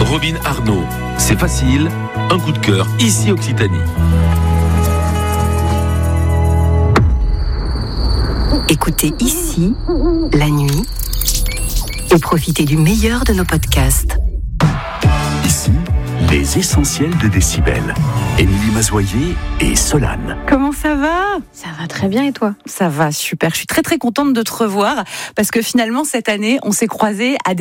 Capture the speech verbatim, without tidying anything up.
Robin Arnaud, c'est facile, un coup de cœur, ici Occitanie. Écoutez ici, la nuit, et profitez du meilleur de nos podcasts. Ici, les essentiels de Décibel. Émilie Mazoyer et Solane. Comment ça va ? Ça va très bien et toi ? Ça va super, je suis très très contente de te revoir parce que finalement cette année on s'est croisés à des